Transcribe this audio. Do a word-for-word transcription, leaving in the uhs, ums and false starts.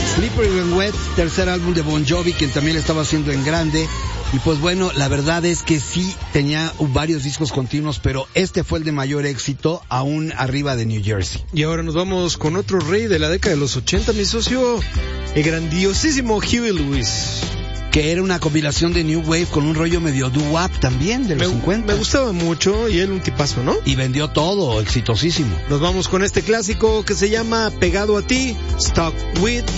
Slippery When Wet, tercer álbum de Bon Jovi, quien también lo estaba haciendo en grande. Y pues bueno, la verdad es que sí tenía varios discos continuos, pero este fue el de mayor éxito, aún arriba de New Jersey. Y ahora nos vamos con otro rey de la década de los ochenta, mi socio, el grandiosísimo Huey Lewis. Que era una combinación de New Wave con un rollo medio doo-wop también de los me, cincuenta. Me gustaba mucho y él un tipazo, ¿no? Y vendió todo, exitosísimo. Nos vamos con este clásico que se llama Pegado a ti, Stuck With